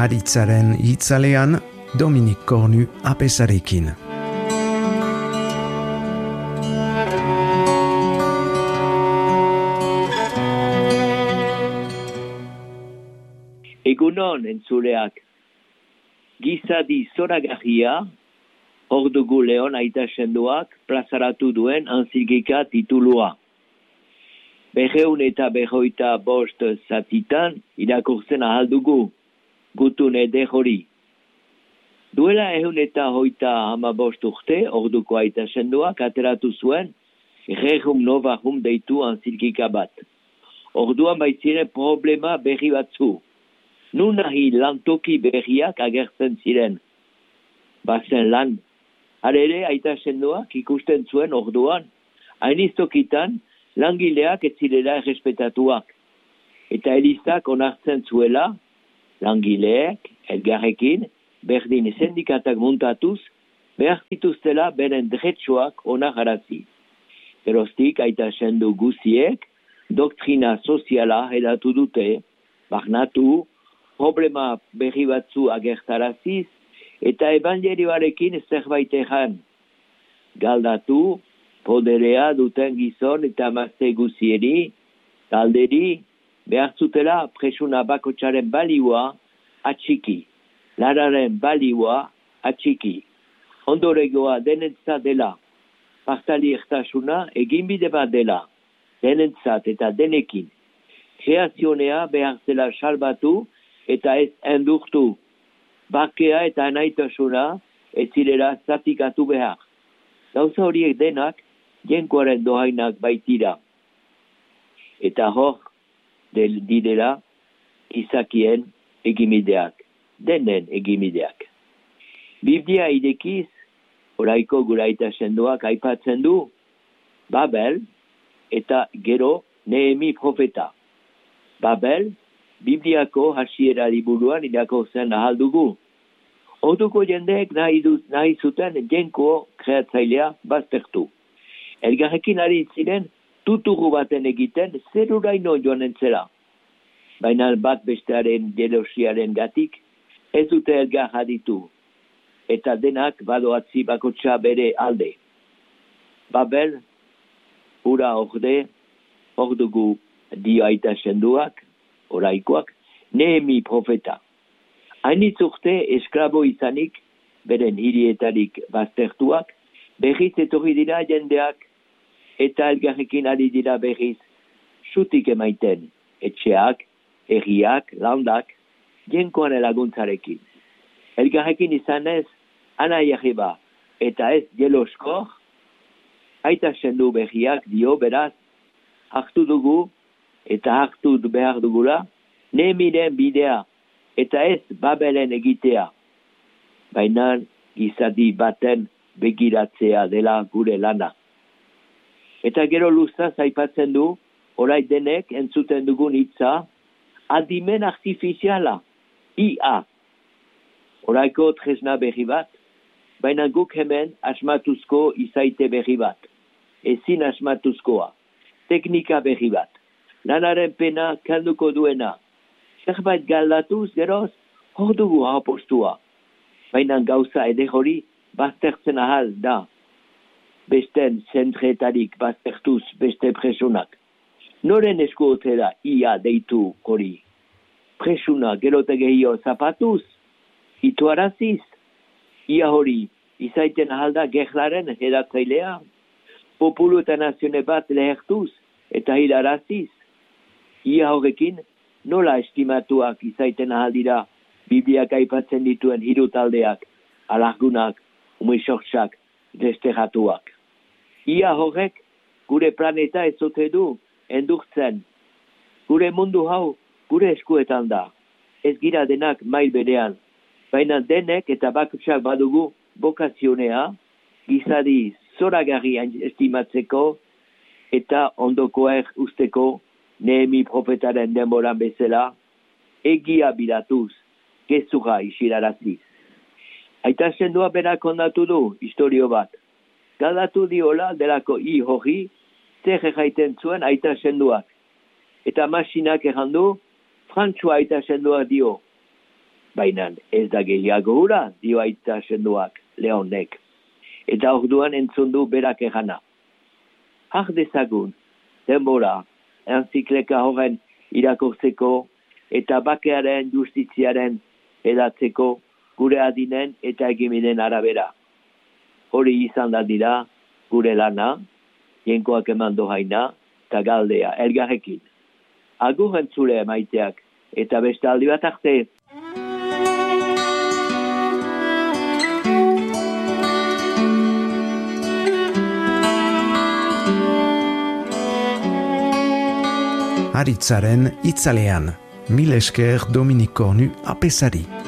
Haritzaren hitzalean Dominik Kornu apesarekin. Egunon entzuleak, gizadi zoragarria, hor dugu Leon Aita Sendoak plazaratu duen antzigika titulua. 255 zatitan irakurtzen ahal dugu, gutun eder hori. Duela 155 urte, orduko Aita Sendoak ateratu zuen, Rerum Novum deitu antzigika bat. Orduan baitziren problema berri batzu. Nun nahi lantoki berriak agertzen ziren. Bazen lan. Harere Aita Sendoak ikusten zuen orduan, hainiztokitan langileak ez zirela errespetatuak. Eta elizak onartzen zuela, langileek, elgarrekin, berdin sindikatak muntatuz, behar dituztela beren dretsuak onararazi. Geroztik Aita Sendo guziek, doktrina soziala edatu dute, barnatu, problema berri batzu agertaraziz, eta evangelioarekin zerbait egan. Galdatu, poderea duten gizon eta mazte guzieri, talderi, behar zutela presuna bakotxaren balioa atxiki, lararen balioa atxiki. Ondoregoa denentzat dela, partali ertasuna eginbide bat dela, denentzat eta denekin. Kreazionea behar zela salbatu, eta ez endurtu, bakea eta anaitasuna ez zirela zatikatu behar. Gauza horiek denak, jenkoaren dohainak baitira. Eta hor, direla, izakien egimideak, denen egimideak. Biblia idekiz, oraiko gure Aita Sendoak aipatzen du, Babel eta gero Nehemi profeta. Babel, Bibliako hasiera liburuan irakurtzen ahal dugu. Orduko jendeek nahi zuten jenko kreatzailea baztertu. Elgarrekin ari ziren tuturu baten egiten zeruraino joan entzela. Baina bat bestearen jelosiaren gatik ez dute elgar aditu. Eta denak badoatzi bakotxa bere alde. Babel, hura orde, hor dugu dio Aita Sendoak, oraikoak, Nehemi profeta. Hainitz urte esklabo izanik, beren hirietarik baztertuak, berriz etorri dira jendeak, eta elgarrekin ari dira berriz, sutik emaiten, etxeak, herriak, landak, jenkoan laguntzarekin. Elgarrekin izanez, anai arriba, eta ez jeloskor, Aita Sendo berriak dio beraz, hartu dugu, eta hartu behar dugula, Nehemiren bidea, eta ez Babelen egitea. Baina gizadi baten begiratzea dela gure lana. Eta gero luzaz aipatzen du, orai denek entzuten dugun hitza, adimen artifiziala, IA. Oraiko tresna berri bat, baina guk hemen asmatuzko izaite berri bat. Ezin asmatuzkoa, teknika berri bat. Lanaren pena kanduko duena. Zerbait galdatuz geroz, hor dugu apostua. Baina gauza ede hori baztertzen ahal da. Besten zentretarik baztertuz beste presunak. Noren esku otera ia deitu hori. Presuna gerote gehio zapatuz, ituaraziz. Ia hori izaiten ahal da gerlaren edatzailea. Populu eta nazione bat lehertuz eta hilaraziz. Ia horrekin, nola estimatuak izaiten ahal dira Bibliak aipatzen dituen hiru taldeak, alargunak, umisortsak, desterratuak. Ia horrek, gure planeta ez ote du, endurtzen. Gure mundu hau, gure eskuetan da. Ez gira denak mail berean. Baina denek eta bakutsak badugu bokazionea, gizadi zoragarri estimatzeko, eta ondokoek usteko, Nehemi profetaren denboran bezala, egia bilatuz, gezurra isiraraziz. Aita Sendoa berak ondatu du, historio bat. Galdatu diola delako hori, zer erraiten zuen Aita Sendoak. Eta masinak errandu, Frantzua Aita Sendoa dio. baina ez da gehiago hura, dio aita sendoak, Leonek. Eta orduan entzun du berak egana. Har dezagun, denbora, entzikleka horren irakurtzeko eta bakearen justiziaren edatzeko gure adinen eta egimenen arabera. Hori izan da dira gure lana, jenkoak eman dohaina, eta galdea, elgarrekin. Agur entzule maiteak, eta beste aldi bat arte. Aritzaren itzalean, mil esker Dominik Kornu apesari.